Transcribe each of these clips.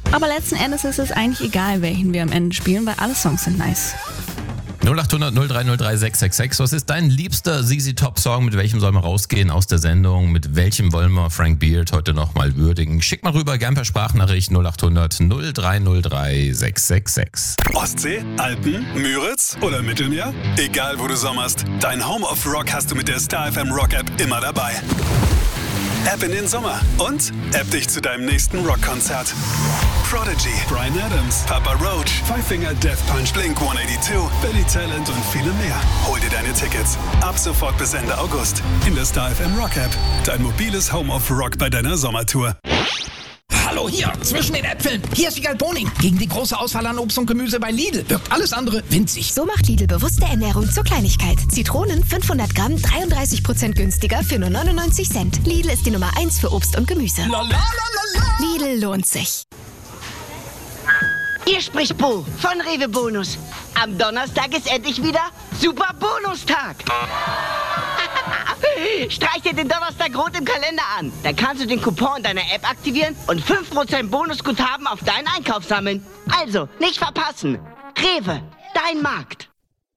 Aber letzten Endes ist es eigentlich egal, welchen wir am Ende spielen, weil alle Songs sind nice. 0800 03003 666. Was ist dein liebster ZZ Top Song? Mit welchem sollen wir rausgehen aus der Sendung? Mit welchem wollen wir Frank Beard heute nochmal würdigen? Schick mal rüber, gern per Sprachnachricht 0800 03003 666. Ostsee, Alpen, Müritz oder Mittelmeer? Egal wo du sommerst, dein Home of Rock hast du mit der Star FM Rock App immer dabei. App in den Sommer und App dich zu deinem nächsten Rockkonzert. Prodigy, Bryan Adams, Papa Roach, Five Finger Death Punch, Blink-182, Billy Talent und viele mehr. Hol dir deine Tickets ab sofort bis Ende August in der Star FM Rock App. Dein mobiles Home of Rock bei deiner Sommertour. Hallo hier, zwischen den Äpfeln. Hier ist Wiegald Boning. Gegen die große Auswahl an Obst und Gemüse bei Lidl wirkt alles andere winzig. So macht Lidl bewusste Ernährung zur Kleinigkeit. Zitronen 500 Gramm, 33% günstiger für nur 99 Cent. Lidl ist die Nummer 1 für Obst und Gemüse. Lidl lohnt sich. Hier spricht Bo von Rewe Bonus. Am Donnerstag ist endlich wieder Super Bonustag. Streich dir den Donnerstag rot im Kalender an. Dann kannst du den Coupon in deiner App aktivieren und 5% Bonusguthaben auf deinen Einkauf sammeln. Also, nicht verpassen. Rewe, dein Markt.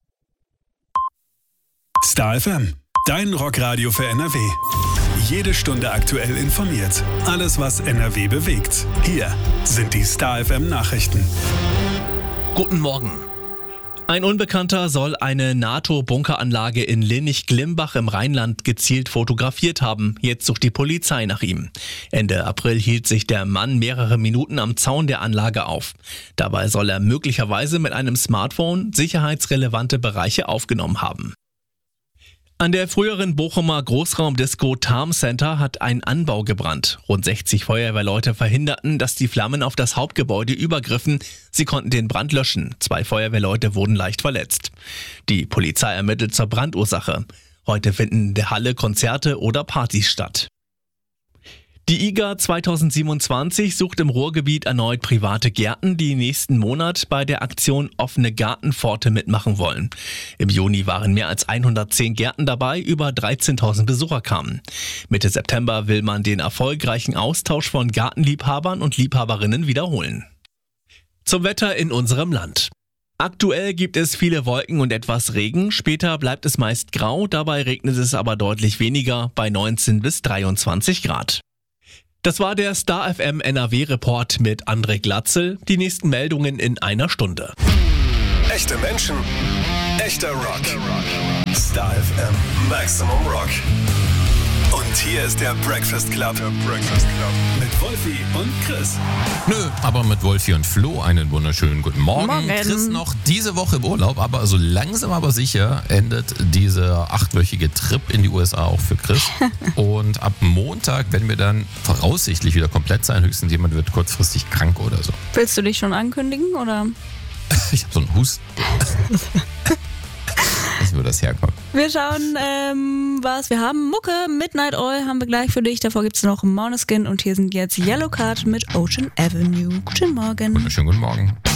Star FM, dein Rockradio für NRW. Jede Stunde aktuell informiert. Alles, was NRW bewegt. Hier sind die Star FM Nachrichten. Guten Morgen. Ein Unbekannter soll eine NATO-Bunkeranlage in Linnich-Glimbach im Rheinland gezielt fotografiert haben. Jetzt sucht die Polizei nach ihm. Ende April hielt sich der Mann mehrere Minuten am Zaun der Anlage auf. Dabei soll er möglicherweise mit einem Smartphone sicherheitsrelevante Bereiche aufgenommen haben. An der früheren Bochumer Großraumdisco Tarm Center hat ein Anbau gebrannt. Rund 60 Feuerwehrleute verhinderten, dass die Flammen auf das Hauptgebäude übergriffen. Sie konnten den Brand löschen. 2 Feuerwehrleute wurden leicht verletzt. Die Polizei ermittelt zur Brandursache. Heute finden in der Halle Konzerte oder Partys statt. Die IGA 2027 sucht im Ruhrgebiet erneut private Gärten, die nächsten Monat bei der Aktion Offene Gartenpforte mitmachen wollen. Im Juni waren mehr als 110 Gärten dabei, über 13.000 Besucher kamen. Mitte September will man den erfolgreichen Austausch von Gartenliebhabern und Liebhaberinnen wiederholen. Zum Wetter in unserem Land. Aktuell gibt es viele Wolken und etwas Regen, später bleibt es meist grau, dabei regnet es aber deutlich weniger, bei 19 bis 23 Grad. Das war der Star FM NRW-Report mit André Glatzel. Die nächsten Meldungen in einer Stunde. Echte Menschen, echter Rock. Star FM Maximum Rock. Und hier ist der Breakfast Club. Mit Wolfi und Chris. Nö, aber mit Wolfi und Flo einen wunderschönen guten Morgen. Chris noch diese Woche im Urlaub, aber so langsam aber sicher endet dieser 8-wöchige Trip in die USA auch für Chris. Und ab Montag werden wir dann voraussichtlich wieder komplett sein. Höchstens jemand wird kurzfristig krank oder so. Willst du dich schon ankündigen, oder? Ich habe so einen Husten. Wo das herkommt. Wir schauen, was wir haben. Mucke, Midnight Oil haben wir gleich für dich. Davor gibt es noch Måneskin und hier sind jetzt Yellow Card mit Ocean Avenue. Guten Morgen. Wunderschönen guten Morgen.